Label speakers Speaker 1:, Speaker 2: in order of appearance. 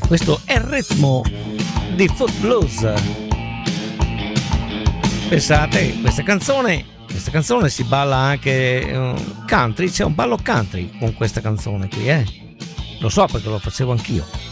Speaker 1: Questo è il ritmo di Footloose. Pensate, questa canzone si balla anche country, c'è un ballo country con questa canzone qui, Lo so perché lo facevo anch'io.